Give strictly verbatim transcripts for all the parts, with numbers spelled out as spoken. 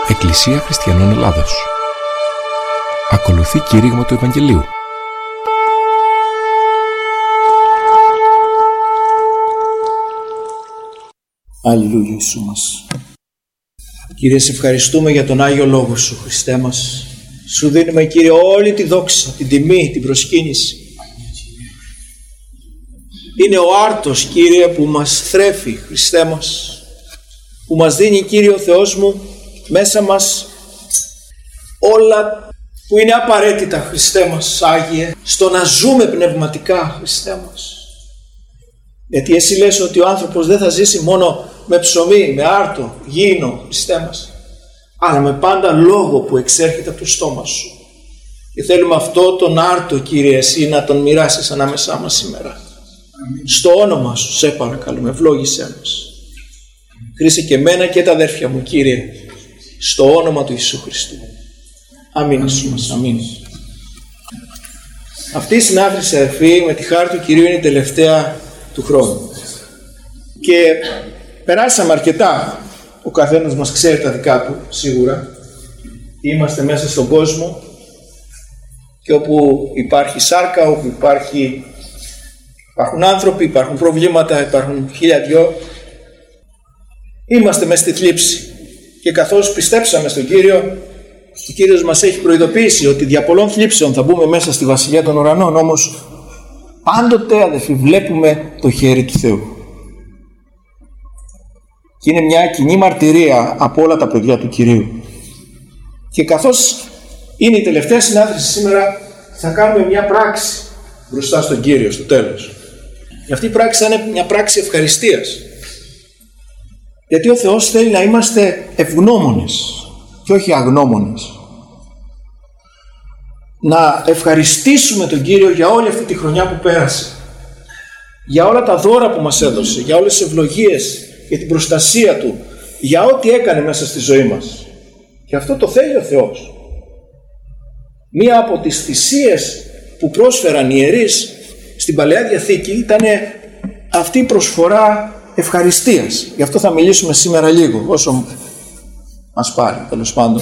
Εκκλησία Χριστιανών Ελλάδος. Ακολουθεί κήρυγμα του Ευαγγελίου. Αλληλούια Ιησού μας. Κύριε, σε ευχαριστούμε για τον Άγιο Λόγο Σου, Χριστέ μας. Σου δίνουμε, Κύριε, όλη τη δόξα, την τιμή, την προσκύνηση. Είναι ο άρτος, Κύριε, που μας θρέφει, Χριστέ μας, που μας δίνει, Κύριε ο Θεός μου, μέσα μας όλα που είναι απαραίτητα, Χριστέ μας, Άγιε, στο να ζούμε πνευματικά, Χριστέ μας. Γιατί Εσύ λες ότι ο άνθρωπος δεν θα ζήσει μόνο με ψωμί, με άρτο, γήινο, Χριστέ μας, αλλά με πάντα λόγο που εξέρχεται από το στόμα Σου. Και θέλουμε αυτό τον άρτο, Κύριε, Εσύ να τον μοιράσεις ανάμεσά μας σήμερα. Αμήν. Στο όνομα Σου, σε παρακαλούμε, ευλόγησέ μας. Χρήσε και εμένα και τα αδέρφια μου, Κύριε, στο όνομα του Ιησού Χριστού. Αμήν. Αμήν. Αμήν. Αυτή η συνάθρηση, αδερφοί, με τη χάρη του Κυρίου είναι η τελευταία του χρόνου. Και περάσαμε αρκετά. Ο καθένας μας ξέρει τα δικά του, σίγουρα. Είμαστε μέσα στον κόσμο και όπου υπάρχει σάρκα, όπου υπάρχει, υπάρχουν άνθρωποι, υπάρχουν προβλήματα, υπάρχουν χίλια δυο. Είμαστε μέσα στη θλίψη. Και καθώς πιστέψαμε στον Κύριο, ο Κύριος μας έχει προειδοποιήσει ότι δια πολλών θλίψεων θα μπούμε μέσα στη Βασιλεία των Ουρανών. Όμως πάντοτε, αδελφοί, βλέπουμε το χέρι του Θεού. Και είναι μια κοινή μαρτυρία από όλα τα παιδιά του Κυρίου. Και καθώς είναι η τελευταία συνάθρηση σήμερα, θα κάνουμε μια πράξη μπροστά στον Κύριο στο τέλος. Και αυτή η πράξη θα είναι μια πράξη ευχαριστίας. Γιατί ο Θεός θέλει να είμαστε ευγνώμονες και όχι αγνώμονες. Να ευχαριστήσουμε τον Κύριο για όλη αυτή τη χρονιά που πέρασε. Για όλα τα δώρα που μας έδωσε, για όλες τις ευλογίες, για την προστασία Του, για ό,τι έκανε μέσα στη ζωή μας. Και αυτό το θέλει ο Θεός. Μία από τις θυσίες που πρόσφεραν οι ιερείς στην Παλαιά Διαθήκη ήταν αυτή η προσφορά ευχαριστίας. Γι' αυτό θα μιλήσουμε σήμερα λίγο, όσο μας πάρει, τέλος πάντων.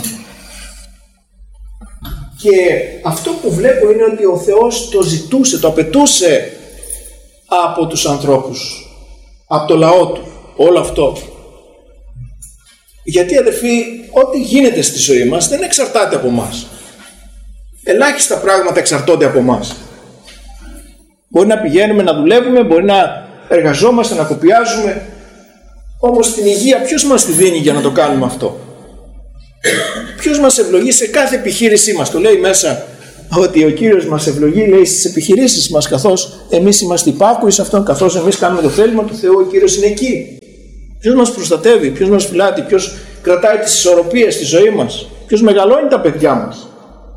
Και αυτό που βλέπω είναι ότι ο Θεός το ζητούσε, το απαιτούσε από τους ανθρώπους, από το λαό Του, όλο αυτό. Γιατί, αδερφοί, ό,τι γίνεται στη ζωή μας δεν εξαρτάται από μας. Ελάχιστα πράγματα εξαρτώνται από μας. Μπορεί να πηγαίνουμε να δουλεύουμε, μπορεί να εργαζόμαστε, να κοπιάζουμε, όμως την υγεία ποιος μας τη δίνει για να το κάνουμε αυτό? Ποιος μας ευλογεί σε κάθε επιχείρησή μας? Το λέει μέσα ότι ο Κύριος μας ευλογεί, λέει, στις επιχειρήσεις μας, καθώς εμείς είμαστε υπάκουοι σε Αυτόν, καθώς εμείς κάνουμε το θέλημα του Θεού, ο Κύριος είναι εκεί. Ποιος μας προστατεύει, ποιος μας φυλάτει, ποιος κρατάει τις ισορροπίες στη ζωή μας, ποιος μεγαλώνει τα παιδιά μας,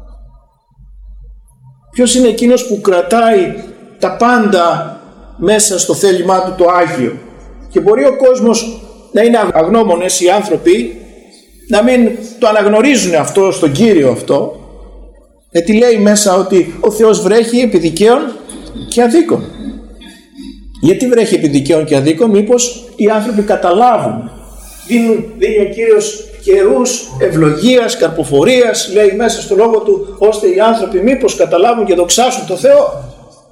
ποιος είναι εκείνος που κρατάει τα πάντα μέσα στο θέλημά Του το Άγιο. Και μπορεί ο κόσμος να είναι αγνώμονες, οι άνθρωποι να μην το αναγνωρίζουν αυτό στον Κύριο αυτό, γιατί λέει μέσα ότι ο Θεός βρέχει επί δικαίων και αδίκων. Γιατί βρέχει επί δικαίων και αδίκων? Μήπως οι άνθρωποι καταλάβουν. Δίνουν, δίνει ο Κύριος καιρούς ευλογίας, καρποφορίας, λέει μέσα στο λόγο Του, ώστε οι άνθρωποι μήπως καταλάβουν και δοξάσουν το Θεό.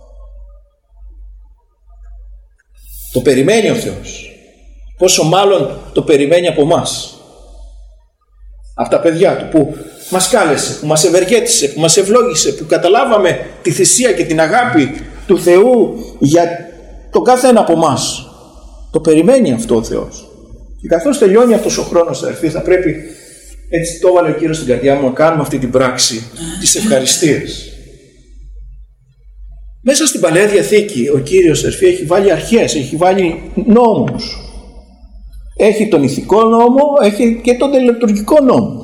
Το περιμένει ο Θεός. Πόσο μάλλον το περιμένει από μας. Από τα παιδιά Του που μας κάλεσε, που μας ευεργέτησε, που μας ευλόγησε, που καταλάβαμε τη θυσία και την αγάπη του Θεού για τον κάθε ένα από μας. Το περιμένει αυτό ο Θεός. Και καθώς τελειώνει αυτός ο χρόνος, αδερφοί, θα πρέπει, έτσι το έβαλε ο Κύριος στην καρδιά μου, να κάνουμε αυτή την πράξη της ευχαριστίας. Μέσα στην Παλαιά Διαθήκη ο Κύριος, αδερφοί, έχει βάλει αρχές, έχει βάλει νόμους. Έχει τον ηθικό νόμο, έχει και τον τελετουργικό νόμο.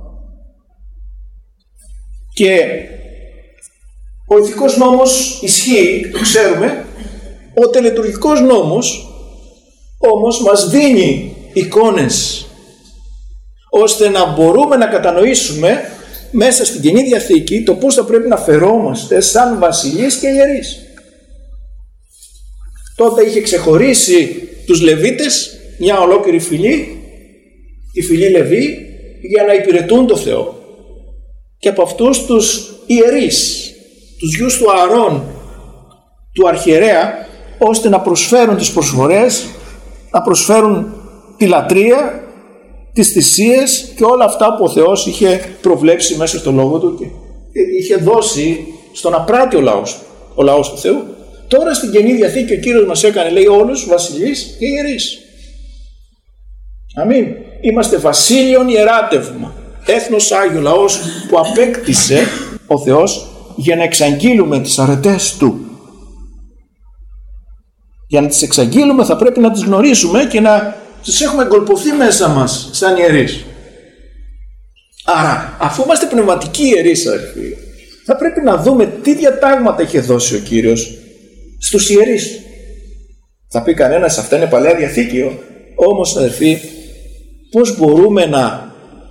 Και ο ηθικός νόμος ισχύει, το ξέρουμε. Ο τελετουργικός νόμος όμως μας δίνει εικόνες ώστε να μπορούμε να κατανοήσουμε μέσα στην Καινή Διαθήκη το πώς θα πρέπει να φερόμαστε σαν βασιλείς και ιερείς. Τότε είχε ξεχωρίσει τους Λεβίτες, μια ολόκληρη φυλή, τη φυλή Λεβί, για να υπηρετούν το Θεό. Και από αυτούς τους ιερείς, τους γιους του Ααρών, του αρχιερέα, ώστε να προσφέρουν τις προσφορές, να προσφέρουν τη λατρεία, τις θυσίες και όλα αυτά που ο Θεός είχε προβλέψει μέσα στο Λόγο Του και είχε δώσει στον απράτειο λαός, ο λαός του Θεού. Τώρα στην Καινή Διαθήκη ο Κύριος μας έκανε, λέει, όλους βασιλείς και ιερείς. Αμήν. Είμαστε βασίλειον ιεράτευμα, έθνος Άγιο, λαός που απέκτησε ο Θεός για να εξαγγείλουμε τις αρετές Του. Για να τις εξαγγείλουμε θα πρέπει να τις γνωρίσουμε και να τις έχουμε εγκολπωθεί μέσα μας σαν ιερείς. Άρα, αφού είμαστε πνευματικοί ιερείς, αδελφοί, θα πρέπει να δούμε τι διατάγματα είχε δώσει ο Κύριος στους ιερείς. Θα πει κανένας, αυτά είναι Παλαιά Διαθήκη. Όμως, αδελφοί, πώς μπορούμε να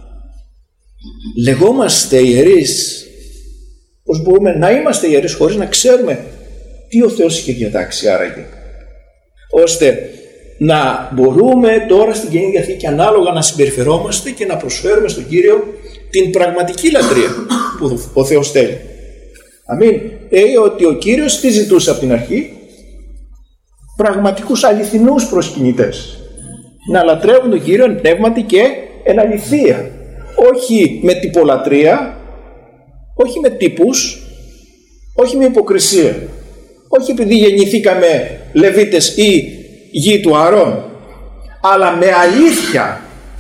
λεγόμαστε ιερείς, πώς μπορούμε να είμαστε ιερείς χωρίς να ξέρουμε τι ο Θεός είχε διατάξει άραγε, ώστε να μπορούμε τώρα στην Καινή Διαθήκη ανάλογα να συμπεριφερόμαστε και να προσφέρουμε στον Κύριο την πραγματική λατρεία που ο Θεός θέλει. Αμήν. Λέει ότι ο Κύριος τι ζητούσε από την αρχή? Πραγματικούς αληθινούς προσκυνητές. Να λατρεύουν τον Κύριο εν πνεύματι και εν αληθεία. Όχι με τυπολατρεία, όχι με τύπους, όχι με υποκρισία. Όχι επειδή γεννηθήκαμε Λεβίτες ή γη του Ααρών, αλλά με αλήθεια.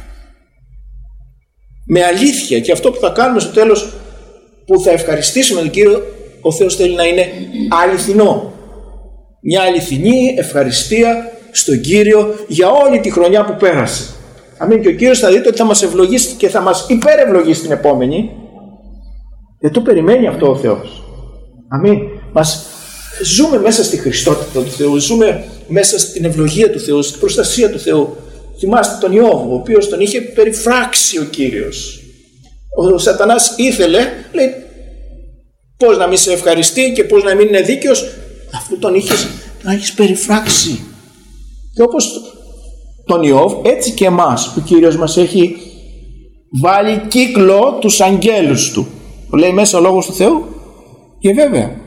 Με αλήθεια. Και αυτό που θα κάνουμε στο τέλος, που θα ευχαριστήσουμε τον Κύριο, ο Θεός θέλει να είναι αληθινό. Μια αληθινή ευχαριστία στον Κύριο για όλη τη χρονιά που πέρασε. Αμήν. Και ο Κύριος θα δείτε ότι θα μας ευλογήσει και θα μας υπερευλογήσει την επόμενη. Γιατί το περιμένει αυτό ο Θεός. Αμήν. Μας ζούμε μέσα στη Χριστότητα του Θεού, ζούμε μέσα στην ευλογία του Θεού, στην προστασία του Θεού. Θυμάστε τον Ιώβ, ο οποίος τον είχε περιφράξει ο Κύριος. Ο Σατανάς ήθελε, λέει, πώς να μην σε ευχαριστεί και πώς να μην είναι δίκαιος, αφού τον είχες, τον έχεις περιφράξει. Και όπως τον Ιώβ, έτσι και εμάς, ο Κύριος μας έχει βάλει κύκλο τους αγγέλους Του. Το λέει μέσα ο Λόγος του Θεού. Και βέβαια,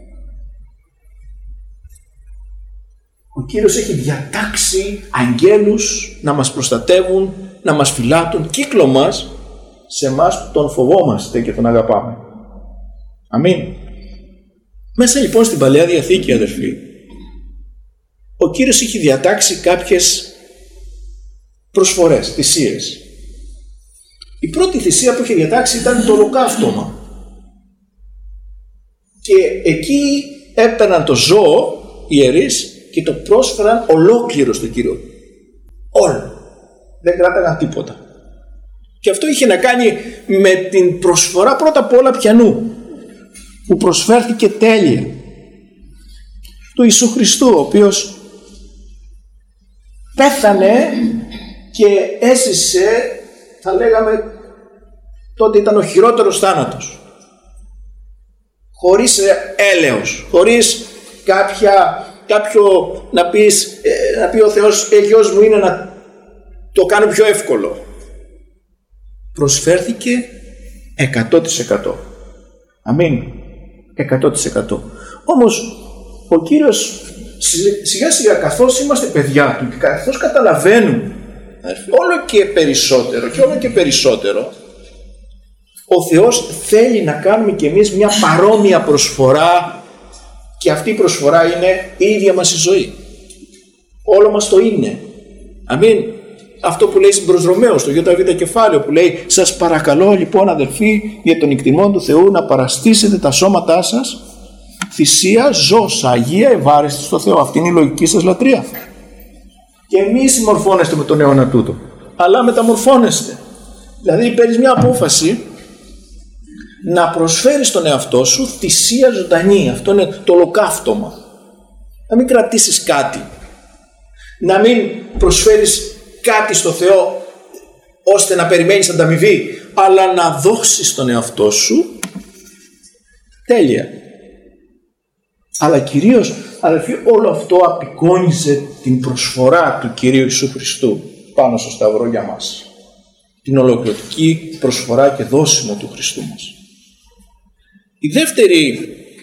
ο Κύριος έχει διατάξει αγγέλους να μας προστατεύουν, να μας φυλάτουν, κύκλο μας, σε εμάς που τον φοβόμαστε και τον αγαπάμε. Αμήν. Μέσα λοιπόν στην Παλαιά Διαθήκη, αδερφοί, ο Κύριος έχει διατάξει κάποιες προσφορές, θυσίες. Η πρώτη θυσία που είχε διατάξει ήταν το ολοκαύτωμα. Και εκεί έπαιρναν το ζώο οι ιερείς και το πρόσφεραν ολόκληρο στον Κύριο. Όλο. Δεν κράταγαν τίποτα. Και αυτό είχε να κάνει με την προσφορά πρώτα απ' όλα πιανού, που προσφέρθηκε τέλεια, του Ιησού Χριστού, ο οποίος πέθανε και έζησε, θα λέγαμε τότε ήταν ο χειρότερος θάνατος, χωρίς έλεος, χωρίς κάποια, κάποιο να, πεις, ε, να πει ο Θεός, ε, γιος μου είναι να το κάνω πιο εύκολο. Προσφέρθηκε εκατό τοις εκατό. Αμήν. εκατό τοις εκατό. Όμως ο Κύριος σιγά σιγά, καθώς είμαστε παιδιά Του και καθώς καταλαβαίνουμε όλο και περισσότερο και όλο και περισσότερο, ο Θεός θέλει να κάνουμε κι εμείς μια παρόμοια προσφορά, και αυτή η προσφορά είναι η ίδια μας η ζωή. Όλο μας το είναι. Αμήν. Αυτό που λέει στην προς Ρωμαίους, στο ΙΒ κεφάλαιο, που λέει, σας παρακαλώ λοιπόν αδερφοί για τον εκτιμών του Θεού να παραστήσετε τα σώματά σας θυσία, ζώσα, αγία, ευάρεστη στο Θεό. Αυτή είναι η λογική σας λατρεία. Και μη συμμορφώνεστε με τον αιώνα τούτο, αλλά μεταμορφώνεστε. Δηλαδή παίρνεις μια απόφαση να προσφέρεις τον εαυτό σου θυσία ζωντανή. Αυτό είναι το ολοκαύτωμα. Να μην κρατήσεις κάτι, να μην προσφέρεις κάτι στο Θεό ώστε να περιμένεις ανταμοιβή, αλλά να δώσεις τον εαυτό σου τέλεια. Αλλά κυρίως, αδελφοί, όλο αυτό απεικόνιζε την προσφορά του Κυρίου Ιησού Χριστού πάνω στο Σταυρό για μας. την ολοκληρωτική προσφορά και δώσιμο του Χριστού μας. Η δεύτερη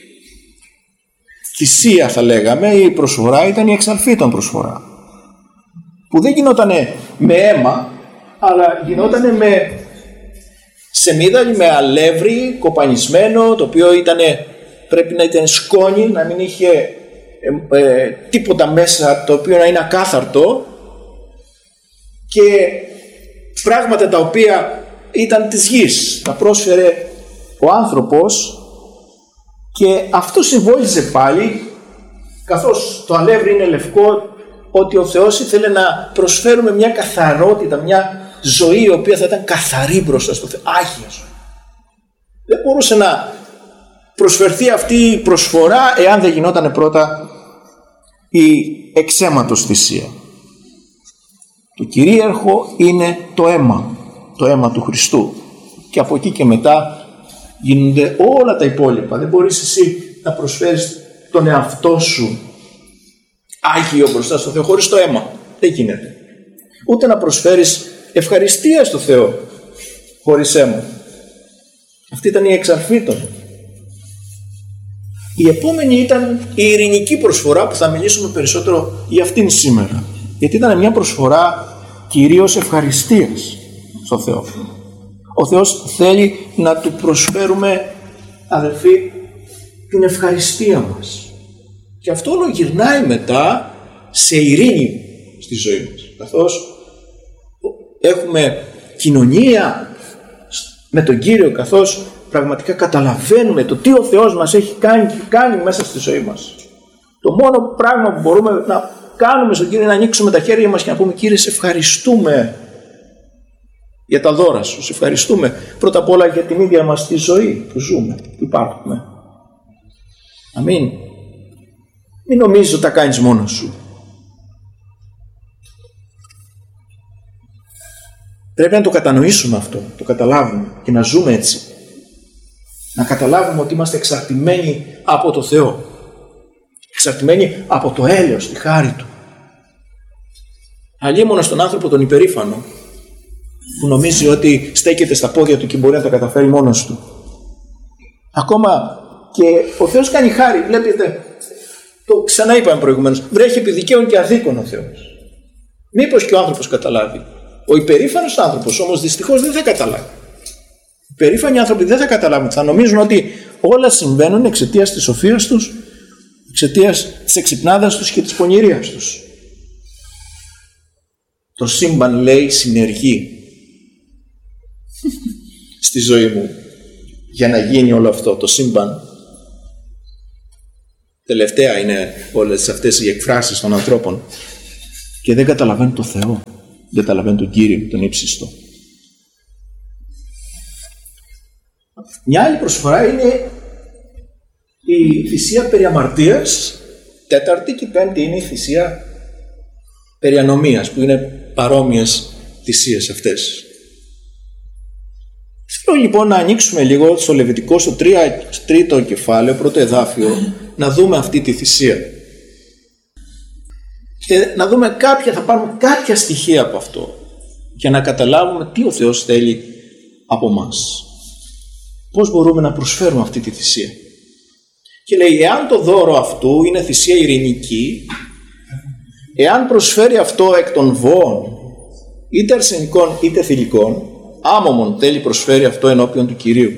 θυσία, θα λέγαμε, η προσφορά ήταν η εξαλφήτων προσφορά, που δεν γινότανε με αίμα, αλλά γινότανε με σεμίδαλι, με αλεύρι κοπανισμένο, το οποίο ήτανε, πρέπει να ήταν σκόνη, να μην είχε ε, ε, τίποτα μέσα, το οποίο να είναι ακάθαρτο, και πράγματα τα οποία ήταν της γης, τα πρόσφερε ο άνθρωπος, και αυτό συμβόλιζε πάλι, καθώς το αλεύρι είναι λευκό, ότι ο Θεός ήθελε να προσφέρουμε μια καθαρότητα, μια ζωή η οποία θα ήταν καθαρή μπροστά στο Θεό, άγια ζωή. Δεν μπορούσε να προσφερθεί αυτή η προσφορά εάν δεν γινόταν πρώτα η εξαίματος θυσία. Το κυρίαρχο είναι το αίμα, το αίμα του Χριστού, και από εκεί και μετά γίνονται όλα τα υπόλοιπα. Δεν μπορείς εσύ να προσφέρεις τον εαυτό σου άγιο μπροστά στο Θεό χωρίς το αίμα. Δεν γίνεται. Ούτε να προσφέρεις ευχαριστία στο Θεό χωρίς αίμα. Αυτή ήταν η εξαλφήτων. Η επόμενη ήταν η ειρηνική προσφορά, που θα μιλήσουμε περισσότερο για αυτήν σήμερα, γιατί ήταν μια προσφορά κυρίως ευχαριστίας στο Θεό. Ο Θεός θέλει να του προσφέρουμε, αδελφοί, την ευχαριστία μας, και αυτό όλο γυρνάει μετά σε ειρήνη στη ζωή μας, καθώς έχουμε κοινωνία με τον Κύριο, καθώς πραγματικά καταλαβαίνουμε το τι ο Θεός μας έχει κάνει και κάνει μέσα στη ζωή μας. Το μόνο πράγμα που μπορούμε να κάνουμε στον Κύριο είναι να ανοίξουμε τα χέρια μας και να πούμε: Κύριε, σε ευχαριστούμε για τα δώρα σου, σε ευχαριστούμε πρώτα απ' όλα για την ίδια μας τη ζωή που ζούμε, που υπάρχουμε. Αμήν. Μην νομίζεις ότι τα κάνεις μόνος σου. Πρέπει να το κατανοήσουμε αυτό, το καταλάβουμε και να ζούμε έτσι. Να καταλάβουμε ότι είμαστε εξαρτημένοι από το Θεό, εξαρτημένοι από το έλεος, τη χάρη Του. Αλλήμωνα στον άνθρωπο τον υπερήφανο, που νομίζει ότι στέκεται στα πόδια του και μπορεί να τα καταφέρει μόνος του. Ακόμα και ο Θεός κάνει χάρη. Βλέπετε, το ξαναείπαμε προηγουμένως, βρέχει επί δικαίων και αδίκων ο Θεός. Μήπως και ο άνθρωπος καταλάβει. Ο υπερήφανος άνθρωπος όμως δυστυχώς δεν θα καταλάβει. Οι υπερήφανοι άνθρωποι δεν θα καταλάβουν. Θα νομίζουν ότι όλα συμβαίνουν εξαιτίας της σοφίας τους, εξαιτίας της εξυπνάδας τους και της πονηρίας τους. Το σύμπαν, λέει, συνεργεί στη ζωή μου για να γίνει όλο αυτό. Το σύμπαν. Τελευταία είναι όλες αυτές οι εκφράσεις των ανθρώπων και δεν καταλαβαίνουν το Θεό, δεν καταλαβαίνουν τον Κύριο, τον ύψιστο. Μια άλλη προσφορά είναι η θυσία περί αμαρτίας. Τέταρτη και πέμπτη είναι η θυσία περί ανομίας, που είναι παρόμοιες θυσίες αυτές. Θέλω λοιπόν να ανοίξουμε λίγο στο Λεβιτικό, στο τρίτο κεφάλαιο, πρώτο εδάφιο, να δούμε αυτή τη θυσία. Και να δούμε κάποια, θα πάρουμε κάποια στοιχεία από αυτό, για να καταλάβουμε τι ο Θεός θέλει από μας. Πώς μπορούμε να προσφέρουμε αυτή τη θυσία. Και λέει, εάν το δώρο αυτού είναι θυσία ειρηνική, εάν προσφέρει αυτό εκ των βόων, είτε αρσενικών είτε θηλυκών, άμωμον θέλει προσφέρει αυτό ενώπιον του Κυρίου.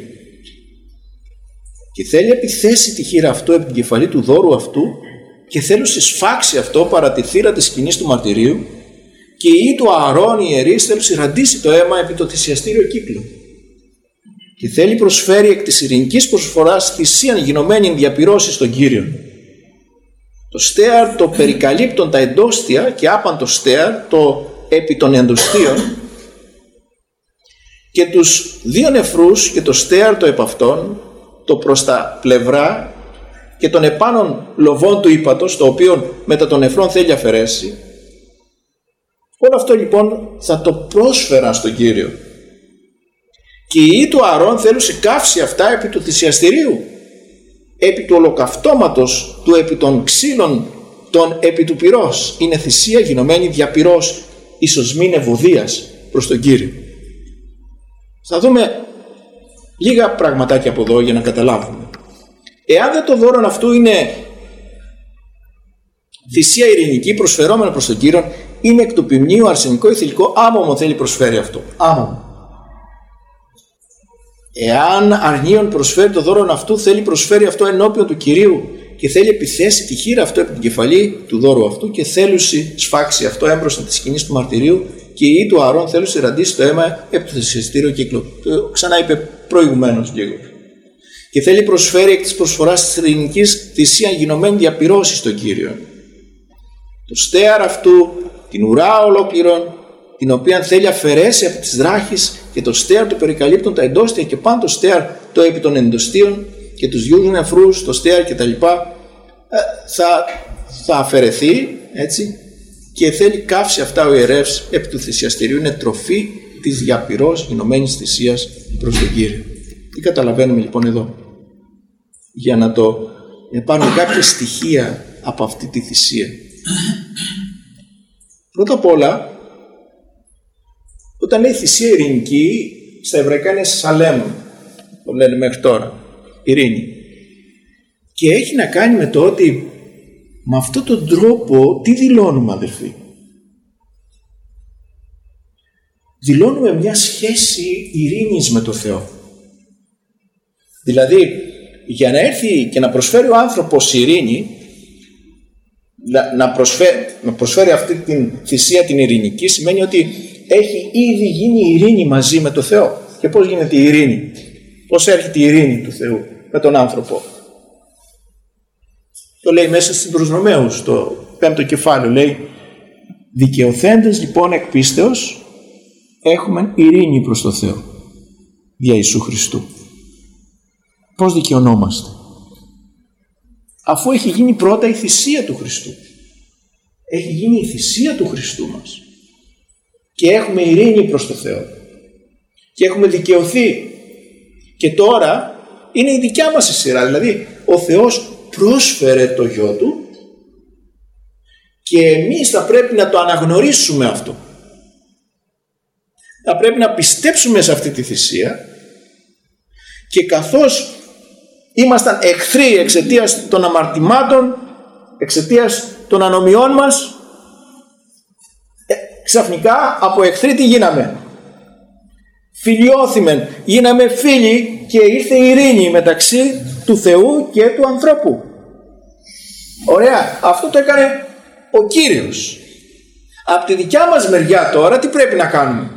Και θέλει επιθέσει τη χείρα αυτού επί την κεφαλή του δώρου αυτού και θέλει συσφάξει αυτό παρά τη θύρα της σκηνής του μαρτυρίου, και η του Ααρών οι ιερείς θέλουν συρραντήσει το αίμα επί το θυσιαστήριο κύκλο. Και θέλει προσφέρει εκ της ειρηνικής προσφοράς θυσίαν γινωμένη διαπυρώσει στον Κύριο. Το στέαρ το περικαλύπτον τα εντόστια και άπαν το στέαρ το επί των εντοστίων, και τους δύο νεφρούς και το στέαρ το επ' αυτών, το προς τα πλευρά και των επάνων λοβών του ύπατος, το οποίο μετά των νεφρών θέλει αφαιρέσει. Όλο αυτό λοιπόν θα το πρόσφεραν στον Κύριο. Και οι ιοί του Ααρών θέλουν σε καύσει αυτά επί του θυσιαστηρίου, επί του ολοκαυτώματος του επί των ξύλων των επί του πυρός. Είναι θυσία γινωμένη δια πυρός, ίσως μην ευωδίας προς τον Κύριο. Θα δούμε λίγα πραγματάκια από εδώ για να καταλάβουμε. Εάν δεν το δώρο αυτού είναι θυσία ειρηνική προσφερόμενα προς τον Κύριον, είναι εκ του ποιμνίου αρσενικό ή θηλυκό, άμωμο θέλει προσφέρει αυτό. Άμωμο. Εάν αρνίον προσφέρει το δώρο αυτού, θέλει προσφέρει αυτό ενώπιον του Κυρίου και θέλει επιθέσει τη χείρα αυτό επί την κεφαλή του δώρου αυτού και θέλουση σφάξει αυτό έμπροστα τη σκηνής του μαρτυρίου και η ή του Αρών θέλουση ραντίσει το αίμα επί το θυσιαστήριο κύκλο. Το ξανά είπε προηγουμένως λίγο. Και θέλει προσφέρει εκ της προσφοράς της ειρηνικής θυσία γινωμένη διαπυρώση στον Κύριο. Το στέαρ αυτού, την ουρά ολόκληρον, την οποία θέλει αφαιρέσει από τις δράχεις και το στέαρ του περικαλύπτουν τα εντόστια και πάνω το στέαρ το επί των εντοστίων και τους γιους νεφρούς, το στέαρ και τα λοιπά, θα, θα αφαιρεθεί, έτσι, και θέλει καύσει αυτά ο ιερεύς επί του θυσιαστηρίου, είναι τροφή της διαπυρός γινωμένης θυσίας προς τον Κύριο. Τι καταλαβαίνουμε λοιπόν εδώ, για να το να πάρουμε κάποια στοιχεία από αυτή τη θυσία. Πρώτα απ' όλα, όταν λέει θυσία ειρηνική, στα εβραϊκά είναι σαλέμ, το λένε μέχρι τώρα, ειρήνη. Και έχει να κάνει με το ότι με αυτόν τον τρόπο τι δηλώνουμε, αδελφοί? Δηλώνουμε μια σχέση ειρήνης με το Θεό. Δηλαδή, για να έρθει και να προσφέρει ο άνθρωπος ειρήνη, να προσφέρει, να προσφέρει αυτή την θυσία την ειρηνική, σημαίνει ότι έχει ήδη γίνει ειρήνη μαζί με το Θεό. Και πώς γίνεται η ειρήνη? Πώς έρχεται η ειρήνη του Θεού με τον άνθρωπο? Το λέει μέσα στην προς Ρωμαίους, το πέμπτο κεφάλαιο, λέει δικαιωθέντες λοιπόν εκ πίστεως έχουμε ειρήνη προς το Θεό δια Ιησού Χριστού. Πώς δικαιωνόμαστε? Αφού έχει γίνει πρώτα η θυσία του Χριστού. Έχει γίνει η θυσία του Χριστού μας. Και έχουμε ειρήνη προς το Θεό. Και έχουμε δικαιωθεί. Και τώρα είναι η δικιά μας η σειρά. Δηλαδή ο Θεός πρόσφερε το Γιο Του και εμείς θα πρέπει να το αναγνωρίσουμε αυτό. Θα πρέπει να πιστέψουμε σε αυτή τη θυσία και καθώς ήμασταν εχθροί εξαιτίας των αμαρτημάτων, εξαιτίας των ανομιών μας, ε, ξαφνικά από εχθροί τι γίναμε? Φιλιώθημεν, γίναμε φίλοι και ήρθε η ειρήνη μεταξύ του Θεού και του ανθρώπου. Ωραία, αυτό το έκανε ο Κύριος. Από τη δικιά μας μεριά τώρα τι πρέπει να κάνουμε?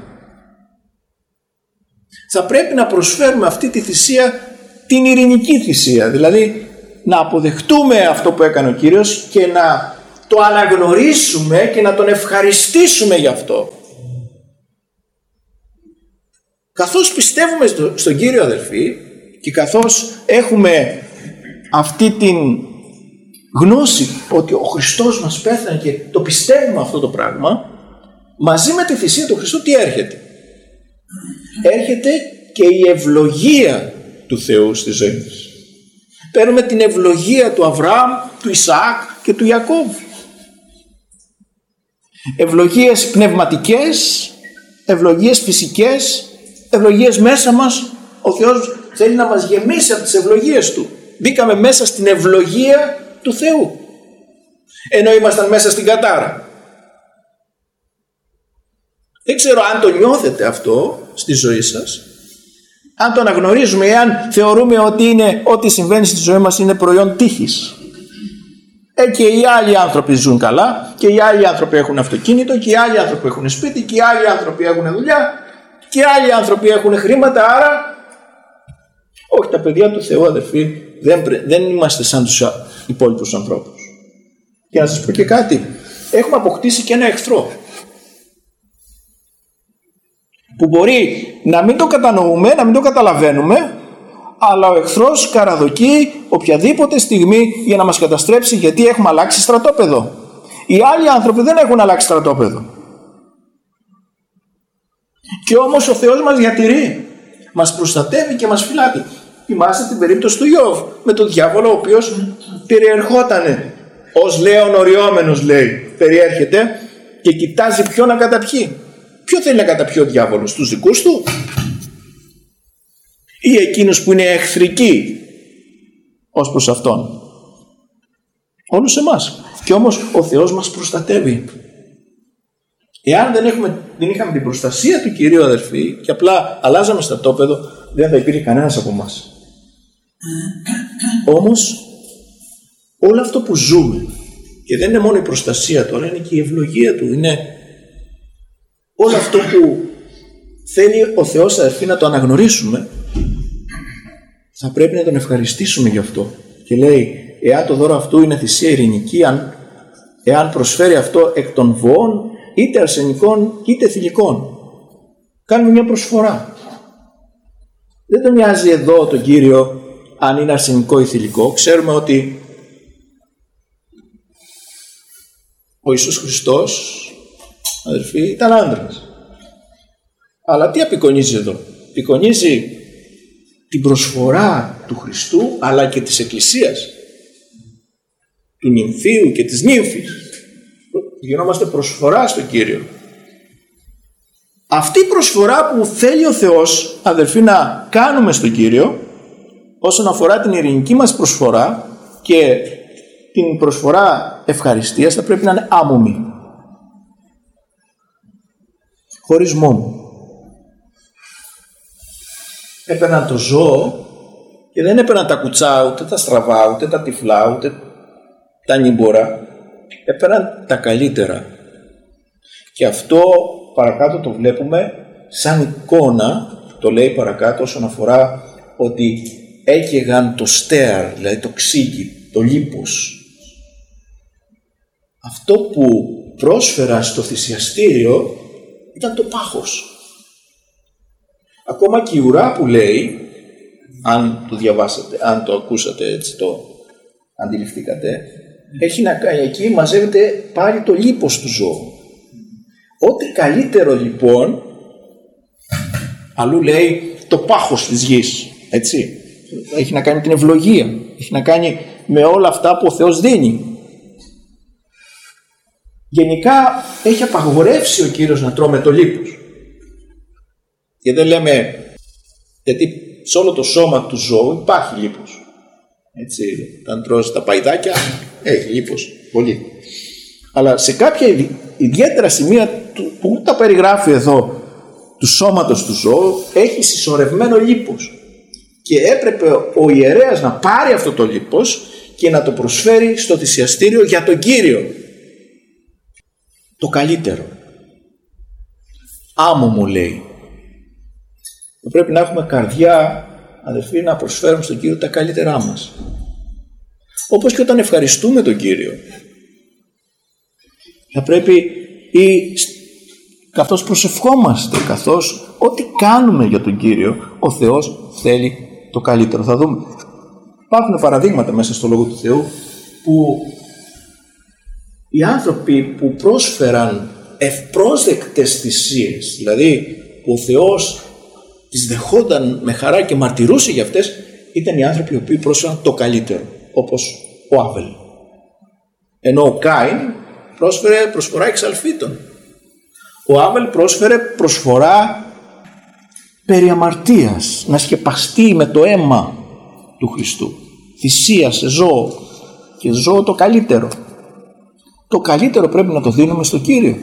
Θα πρέπει να προσφέρουμε αυτή τη θυσία, την ειρηνική θυσία, δηλαδή να αποδεχτούμε αυτό που έκανε ο Κύριος και να το αναγνωρίσουμε και να τον ευχαριστήσουμε γι' αυτό. Καθώς πιστεύουμε στο, στον Κύριο, αδελφοί, και καθώς έχουμε αυτή την γνώση ότι ο Χριστός μας πέθανε και το πιστεύουμε αυτό το πράγμα, μαζί με τη θυσία του Χριστού τι έρχεται? Έρχεται και η ευλογία του Θεού στη ζωή μας. Παίρνουμε την ευλογία του Αβραάμ, του Ισαάκ και του Ιακώβ. Ευλογίες πνευματικές, ευλογίες φυσικές, ευλογίες μέσα μας. Ο Θεός θέλει να μας γεμίσει από τις ευλογίες Του. Μπήκαμε μέσα στην ευλογία του Θεού, ενώ ήμασταν μέσα στην κατάρα. Δεν ξέρω αν το νιώθετε αυτό στη ζωή σας, αν το αναγνωρίζουμε, εάν θεωρούμε ότι είναι, ό,τι συμβαίνει στη ζωή μας είναι προϊόν τύχης. Ε, και οι άλλοι άνθρωποι ζουν καλά, και οι άλλοι άνθρωποι έχουν αυτοκίνητο, και οι άλλοι άνθρωποι έχουν σπίτι, και οι άλλοι άνθρωποι έχουν δουλειά, και οι άλλοι άνθρωποι έχουν χρήματα, άρα όχι, τα παιδιά του Θεού, αδερφοί, δεν, δεν είμαστε σαν τους υπόλοιπους ανθρώπους. Και να σας πω και κάτι, έχουμε αποκτήσει και ένα εχθρό που μπορεί να μην το κατανοούμε, να μην το καταλαβαίνουμε, αλλά ο εχθρός καραδοκεί οποιαδήποτε στιγμή για να μας καταστρέψει, γιατί έχουμε αλλάξει στρατόπεδο. Οι άλλοι άνθρωποι δεν έχουν αλλάξει στρατόπεδο. Και όμως ο Θεός μας διατηρεί, μας προστατεύει και μας φυλάτει. Θυμάστε την περίπτωση του Ιώβ με τον διάβολο, ο οποίος περιερχότανε ως λέον οριόμενος, λέει, περιέρχεται και κοιτάζει ποιο να καταπιεί. Ποιο θέλει να καταπιεί ο διάβολος? Τους δικούς του? ή εκείνους που είναι εχθρικοί ως προς Αυτόν? Όλους εμάς. Και όμως ο Θεός μας προστατεύει. Εάν δεν, έχουμε, δεν είχαμε την προστασία του Κυρίου, αδερφοί, και απλά αλλάζαμε στρατόπεδο, δεν θα υπήρχε κανένας από εμάς. Όμως όλο αυτό που ζούμε, και δεν είναι μόνο η προστασία του, αλλά είναι και η ευλογία του, είναι όλο αυτό που θέλει ο Θεός, αδερφοί, να το αναγνωρίσουμε, θα πρέπει να τον ευχαριστήσουμε γι' αυτό. Και λέει, εάν το δώρο αυτού είναι θυσία ειρηνική, αν, εάν προσφέρει αυτό εκ των βοών, είτε αρσενικών είτε θηλυκών, κάνουμε μια προσφορά. Δεν τον νοιάζει εδώ τον Κύριο αν είναι αρσενικό ή θηλυκό. Ξέρουμε ότι ο Ιησούς Χριστός, αδερφοί, ήταν άντρας. Αλλά τι απεικονίζει εδώ? Απεικονίζει την προσφορά του Χριστού, αλλά και της Εκκλησίας, του νυμφίου και της νύμφης. Γινόμαστε προσφορά στον Κύριο. Αυτή η προσφορά που θέλει ο Θεός, αδερφοί, να κάνουμε στον Κύριο, όσον αφορά την ειρηνική μας προσφορά και την προσφορά ευχαριστίας, θα πρέπει να είναι άμομη, χωρίς μόμο. Έπαιρναν το ζώο και δεν έπαιρναν τα κουτσά, ούτε τα στραβά, ούτε τα τυφλά, ούτε τα νύμπορα. Έπαιρναν τα καλύτερα. Και αυτό παρακάτω το βλέπουμε σαν εικόνα, το λέει παρακάτω, όσον αφορά ότι έκαιγαν το στέαρ, δηλαδή το ξύγκι, το λίπος. Αυτό που πρόσφερα στο θυσιαστήριο ήταν το πάχος. Ακόμα και η ουρά που λέει, αν το διαβάσατε, αν το ακούσατε, έτσι το αντιληφθήκατε, έχει να κάνει, εκεί μαζεύεται πάλι το λίπος του ζώου. Ό,τι καλύτερο λοιπόν, αλλού λέει το πάχος της γης, έτσι, έχει να κάνει με την ευλογία, έχει να κάνει με όλα αυτά που ο Θεός δίνει. Γενικά έχει απαγορεύσει ο Κύριος να τρώμε το λίπος. Και δεν λέμε, γιατί σε όλο το σώμα του ζώου υπάρχει λίπος. Έτσι, όταν τρως τα παϊδάκια έχει λίπος, πολύ. Αλλά σε κάποια ιδιαίτερα σημεία που τα περιγράφει εδώ του σώματος του ζώου, έχει συσσωρευμένο λίπος. Και έπρεπε ο ιερέας να πάρει αυτό το λίπος και να το προσφέρει στο θυσιαστήριο για τον Κύριο. Το καλύτερο. Άμωμο λέει. Πρέπει να έχουμε καρδιά, αδελφοί, να προσφέρουμε στον Κύριο τα καλύτερά μας. Όπως και όταν ευχαριστούμε τον Κύριο, θα πρέπει ή καθώς προσευχόμαστε, καθώς ό,τι κάνουμε για τον Κύριο, ο Θεός θέλει το καλύτερο. Θα δούμε. Υπάρχουν παραδείγματα μέσα στο Λόγο του Θεού που οι άνθρωποι που πρόσφεραν ευπρόσδεκτες θυσίες, δηλαδή που ο Θεός τις δεχόταν με χαρά και μαρτυρούσε για αυτές, ήταν οι άνθρωποι οι οποίοι πρόσφεραν το καλύτερο, όπως ο Άβελ. Ενώ ο Κάιν πρόσφερε προσφορά εξαλφίτων. Ο Άβελ πρόσφερε προσφορά περί αμαρτίας, να σκεπαστεί με το αίμα του Χριστού. Θυσία σε ζώο, και ζώο το καλύτερο. Το καλύτερο πρέπει να το δίνουμε στο Κύριο.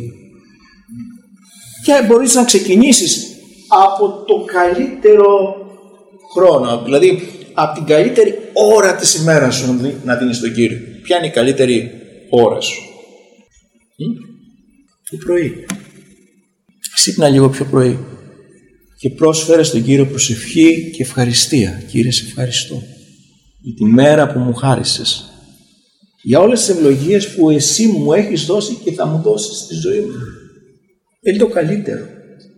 Και μπορείς να ξεκινήσεις από το καλύτερο χρόνο, δηλαδή από την καλύτερη ώρα της ημέρας σου να δίνεις στον Κύριο. Ποια είναι η καλύτερη ώρα σου? Το πρωί. Ξύπνα λίγο πιο πρωί και πρόσφερε στον Κύριο προσευχή και ευχαριστία. Κύριε, σε ευχαριστώ για τη μέρα που μου χάρισες, για όλες τις ευλογίες που εσύ μου έχεις δώσει και θα μου δώσεις στη ζωή μου. Είναι το καλύτερο.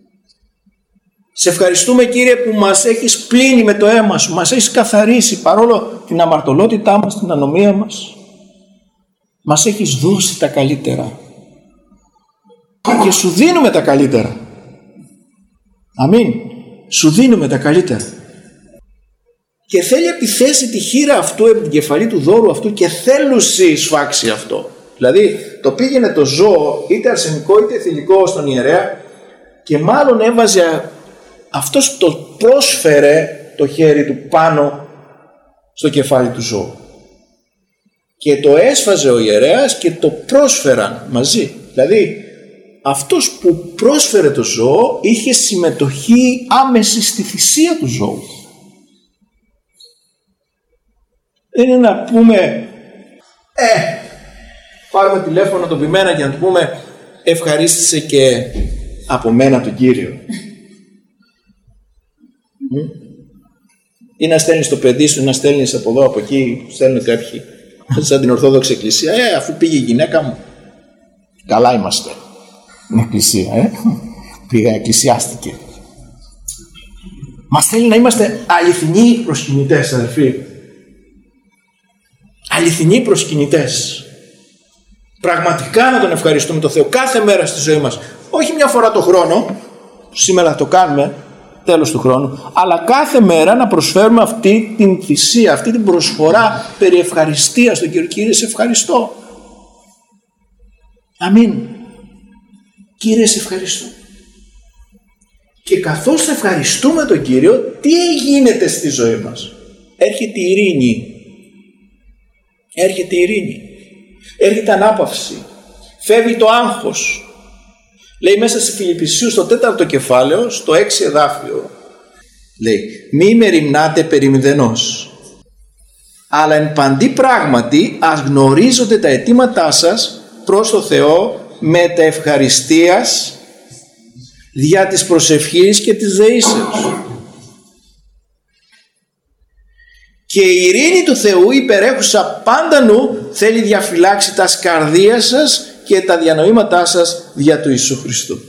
Σε ευχαριστούμε, Κύριε, που μας έχεις πλύνει με το αίμα σου, μας έχεις καθαρίσει παρόλο την αμαρτωλότητά μας, την ανομία μας. Μας έχεις δώσει τα καλύτερα και σου δίνουμε τα καλύτερα. Αμήν. Σου δίνουμε τα καλύτερα. Και θέλει επιθέσει τη χείρα αυτού επί την κεφαλή του δώρου αυτού και θέλουσι σφάξει αυτό. Δηλαδή το πήγαινε το ζώο, είτε αρσενικό είτε θηλυκό, στον ιερέα, και μάλλον έβαζε αυτός το πρόσφερε το χέρι του πάνω στο κεφάλι του ζώου. Και το έσφαζε ο ιερέας και το πρόσφεραν μαζί. Δηλαδή αυτός που πρόσφερε το ζώο είχε συμμετοχή άμεση στη θυσία του ζώου. Δεν είναι να πούμε ε, πάρουμε τηλέφωνο τον ποιμένα και να του πούμε ευχαρίστησε και από μένα τον Κύριο. Ή να στέλνεις το παιδί σου, να στέλνεις από εδώ από εκεί, στέλνουν κάποιοι σαν την Ορθόδοξη Εκκλησία, ε, αφού πήγε η γυναίκα μου. Καλά είμαστε. Την Εκκλησία, ε. Πήγα, εκκλησιάστηκε. Μας θέλει να είμαστε αληθινοί προσκυνητές, αδερφοί. Αληθινοί προσκυνητές. Πραγματικά να τον ευχαριστούμε τον Θεό κάθε μέρα στη ζωή μας. Όχι μια φορά το χρόνο, σήμερα το κάνουμε, τέλος του χρόνου, αλλά κάθε μέρα να προσφέρουμε αυτή την θυσία, αυτή την προσφορά περί ευχαριστίας στον Κύριο. Κύριε, σε ευχαριστώ. Αμήν. Κύριε, σε ευχαριστώ. Και καθώς ευχαριστούμε τον Κύριο, τι γίνεται στη ζωή μας? Έρχεται η ειρήνη. Έρχεται η ειρήνη. Έρχεται ανάπαυση. Φεύγει το άγχος. Λέει μέσα στη Φιλιππισίους στο τέταρτο κεφάλαιο, στο έξι εδάφιο, λέει μη μεριμνάτε περί μηδενός, αλλά εν παντή πράγματι ας γνωρίζονται τα αιτήματά σας προς το Θεό με τα ευχαριστίας δια της προσευχής και της δεήσεως. Και η ειρήνη του Θεού υπερέχουσα πάντα νου θέλει διαφυλάξει τα σκαρδία σας και τα διανοήματά σας δια του Ιησού Χριστού.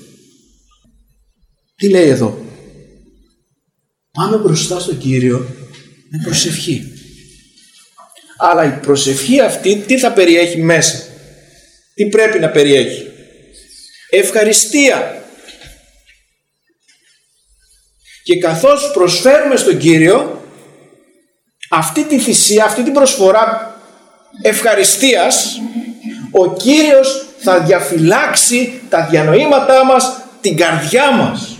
Τι λέει εδώ? Πάμε μπροστά στον Κύριο με προσευχή. Αλλά η προσευχή αυτή τι θα περιέχει μέσα? Τι πρέπει να περιέχει? Ευχαριστία. Και καθώς προσφέρουμε στον Κύριο αυτή τη θυσία, αυτή την προσφορά ευχαριστίας, ο Κύριος θα διαφυλάξει τα διανοήματά μας, την καρδιά μας,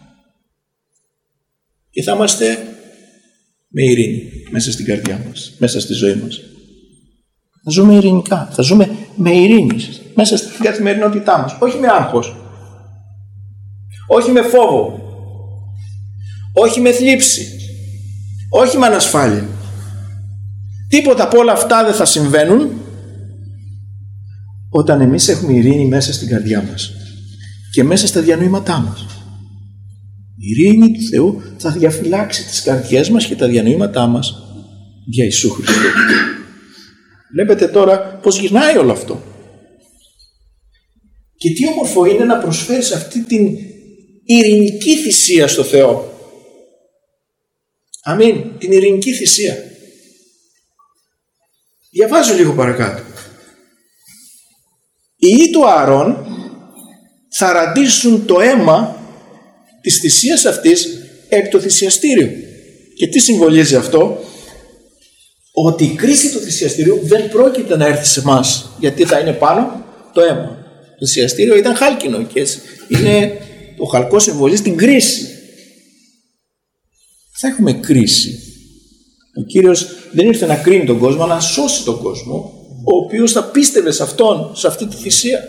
και θα είμαστε με ειρήνη μέσα στην καρδιά μας, μέσα στη ζωή μας. Θα ζούμε ειρηνικά, θα ζούμε με ειρήνη μέσα στην καθημερινότητά μας, όχι με άγχος, όχι με φόβο, όχι με θλίψη, όχι με ανασφάλεια. Τίποτα από όλα αυτά δεν θα συμβαίνουν όταν εμείς έχουμε ειρήνη μέσα στην καρδιά μας και μέσα στα διανοήματά μας. Η ειρήνη του Θεού θα διαφυλάξει τις καρδιές μας και τα διανοήματά μας για Ιησού Χριστού. Βλέπετε τώρα πως γυρνάει όλο αυτό. Και τι όμορφο είναι να προσφέρεις αυτή την ειρηνική θυσία στο Θεό. Αμήν, την ειρηνική θυσία. Διαβάζω λίγο παρακάτω. Οι υιοί του Ααρών θα ραντίσουν το αίμα της θυσίας αυτής επί το θυσιαστήριο. Και τι συμβολίζει αυτό? Ότι η κρίση του θυσιαστηρίου δεν πρόκειται να έρθει σε εμάς, γιατί θα είναι πάνω το αίμα. Το θυσιαστήριο ήταν χάλκινο και έτσι είναι, το χαλκό συμβολίζει την κρίση. Θα έχουμε κρίση. Ο Κύριος δεν ήρθε να κρίνει τον κόσμο, αλλά να σώσει τον κόσμο, ο οποίος θα πίστευε σε αυτόν, σε αυτή τη θυσία.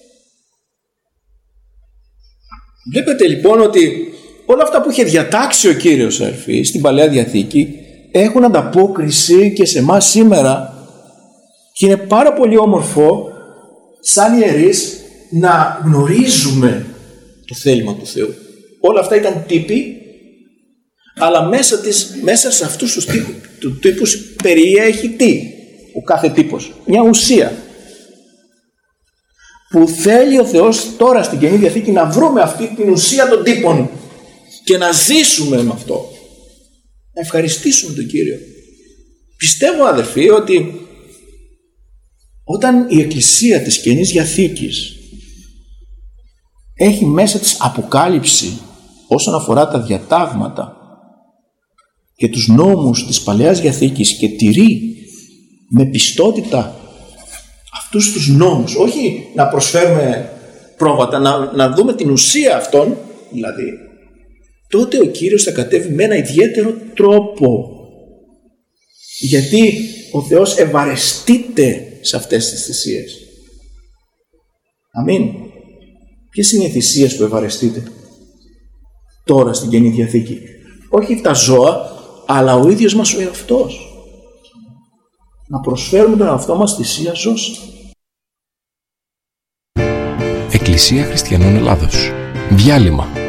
Βλέπετε λοιπόν ότι όλα αυτά που είχε διατάξει ο Κύριος, αδερφοί, στην Παλαιά Διαθήκη έχουν ανταπόκριση και σε εμάς σήμερα, και είναι πάρα πολύ όμορφο σαν ιερείς να γνωρίζουμε το θέλημα του Θεού. Όλα αυτά ήταν τύποι, αλλά μέσα, της, μέσα σε αυτούς τους τύπους, του τύπους περιέχει τι? Ο κάθε τύπος, μια ουσία που θέλει ο Θεός τώρα στην Καινή Διαθήκη να βρούμε αυτή την ουσία των τύπων και να ζήσουμε με αυτό, να ευχαριστήσουμε τον Κύριο. Πιστεύω, αδερφοί, ότι όταν η Εκκλησία της Καινής Διαθήκης έχει μέσα της αποκάλυψη όσον αφορά τα διατάγματα και τους νόμους της Παλαιάς Διαθήκης και τηρεί με πιστότητα αυτούς τους νόμους, όχι να προσφέρουμε πρόβατα, να, να δούμε την ουσία αυτών, δηλαδή τότε ο Κύριος θα κατέβει με ένα ιδιαίτερο τρόπο. Γιατί ο Θεός ευαρεστείται σε αυτές τις θυσίες. Αμήν. Ποιες είναι οι θυσίες που ευαρεστείτε τώρα στην Καινή Διαθήκη? Όχι τα ζώα, αλλά ο ίδιος μας ο εαυτός. Να προσφέρουμε τον εαυτό μας θυσία ζώση. Εκκλησία Χριστιανών Ελλάδος. Διάλειμμα.